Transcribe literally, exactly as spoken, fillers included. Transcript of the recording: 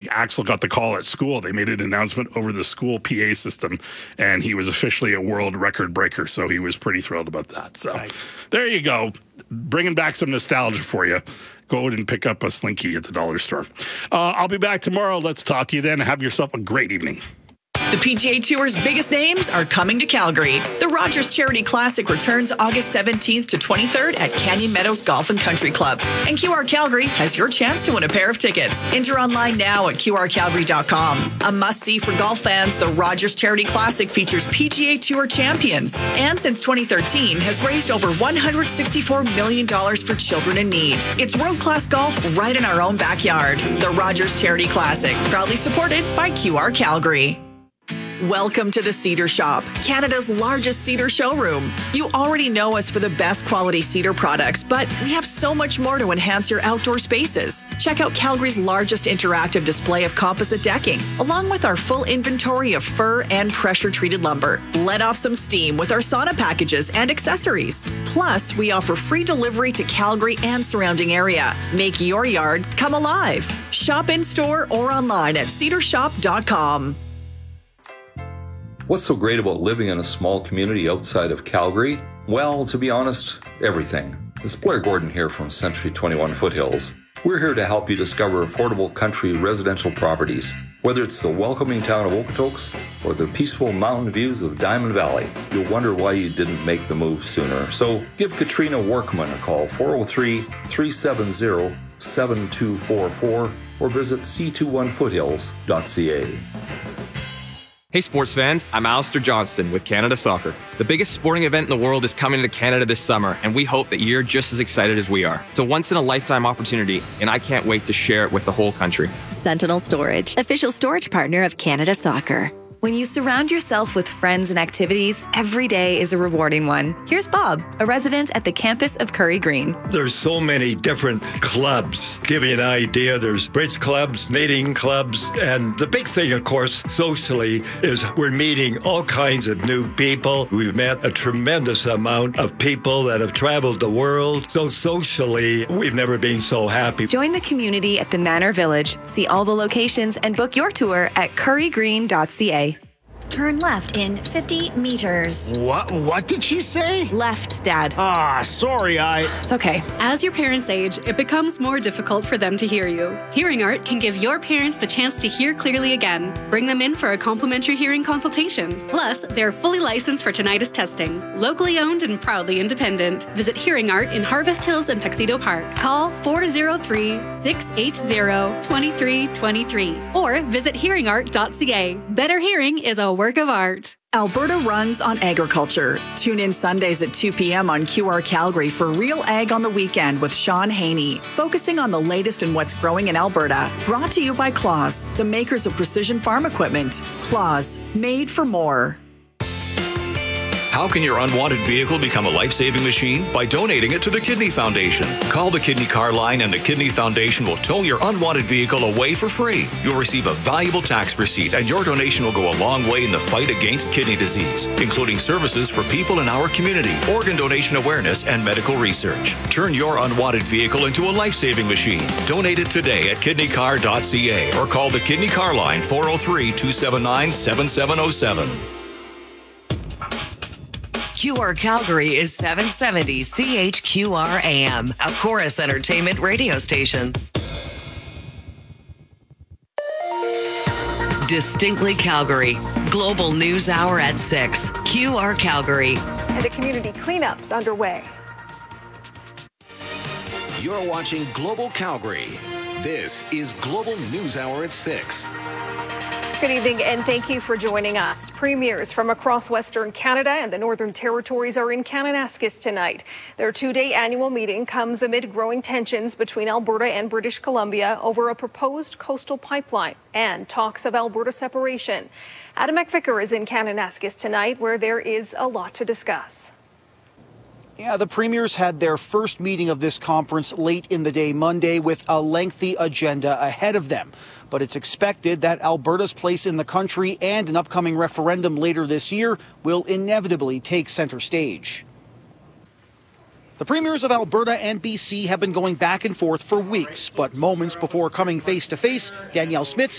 Axel got the call at school. They made an announcement over the school P A system, and he was officially a world record breaker. So he was pretty thrilled about that. So nice. There you go. Bringing back some nostalgia for you. Go out and pick up a Slinky at the dollar store. Uh, I'll be back tomorrow. Let's talk to you then. Have yourself a great evening. The P G A Tour's biggest names are coming to Calgary. The Rogers Charity Classic returns August seventeenth to twenty-third at Canyon Meadows Golf and Country Club. And Q R Calgary has your chance to win a pair of tickets. Enter online now at Q R Calgary dot com. A must-see for golf fans, the Rogers Charity Classic features P G A Tour champions. And since twenty thirteen, has raised over one hundred sixty-four million dollars for children in need. It's world-class golf right in our own backyard. The Rogers Charity Classic, proudly supported by Q R Calgary. Welcome to the Cedar Shop, Canada's largest cedar showroom. You already know us for the best quality cedar products, but we have so much more to enhance your outdoor spaces. Check out Calgary's largest interactive display of composite decking, along with our full inventory of fir and pressure-treated lumber. Let off some steam with our sauna packages and accessories. Plus, we offer free delivery to Calgary and surrounding area. Make your yard come alive. Shop in-store or online at cedar shop dot com. What's so great about living in a small community outside of Calgary? Well, to be honest, everything. It's Blair Gordon here from Century twenty-one Foothills. We're here to help you discover affordable country residential properties. Whether it's the welcoming town of Okotoks or the peaceful mountain views of Diamond Valley, you'll wonder why you didn't make the move sooner. So give Katrina Workman a call, four oh three, three seven zero, seven two four four, or visit c twenty-one foothills dot c a. Hey sports fans, I'm Alistair Johnston with Canada Soccer. The biggest sporting event in the world is coming to Canada this summer, and we hope that you're just as excited as we are. It's a once-in-a-lifetime opportunity, and I can't wait to share it with the whole country. Sentinel Storage, official storage partner of Canada Soccer. When you surround yourself with friends and activities, every day is a rewarding one. Here's Bob, a resident at the campus of Curry Green. There's so many different clubs. Give you an idea, there's bridge clubs, knitting clubs, and the big thing, of course, socially, is we're meeting all kinds of new people. We've met a tremendous amount of people that have traveled the world. So socially, we've never been so happy. Join the community at the Manor Village. See all the locations and book your tour at curry green dot c a. Turn left in fifty meters. What? What did she say? Left, Dad. Ah, sorry, I... It's okay. As your parents age, it becomes more difficult for them to hear you. Hearing Art can give your parents the chance to hear clearly again. Bring them in for a complimentary hearing consultation. Plus, they're fully licensed for tinnitus testing. Locally owned and proudly independent. Visit Hearing Art in Harvest Hills and Tuxedo Park. Call four oh three, six eight zero, two three two three or visit hearing art dot c a. Better hearing is a work of art. Alberta runs on agriculture. Tune in Sundays at two p.m. on Q R Calgary for Real Ag on the Weekend with Sean Haney, focusing on the latest in what's growing in Alberta. Brought to you by Claas, the makers of precision farm equipment. Claas, made for more. How can your unwanted vehicle become a life-saving machine? By donating it to the Kidney Foundation. Call the Kidney Car Line and the Kidney Foundation will tow your unwanted vehicle away for free. You'll receive a valuable tax receipt and your donation will go a long way in the fight against kidney disease, including services for people in our community, organ donation awareness, and medical research. Turn your unwanted vehicle into a life-saving machine. Donate it today at kidney car dot c a or call the Kidney Car Line four oh three, two seven nine, seven seven oh seven. Q R Calgary is seven seventy C H Q R A M, a Chorus Entertainment radio station. Distinctly Calgary, Global News Hour at six, Q R Calgary. And the community cleanups underway. You're watching Global Calgary. This is Global News Hour at six. Good evening, and thank you for joining us. Premiers from across Western Canada and the Northern Territories are in Kananaskis tonight. Their two-day annual meeting comes amid growing tensions between Alberta and British Columbia over a proposed coastal pipeline and talks of Alberta separation. Adam McVicker is in Kananaskis tonight, where there is a lot to discuss. Yeah, the premiers had their first meeting of this conference late in the day Monday with a lengthy agenda ahead of them. But it's expected that Alberta's place in the country and an upcoming referendum later this year will inevitably take center stage. The premiers of Alberta and B C have been going back and forth for weeks, but moments before coming face to face, Danielle Smith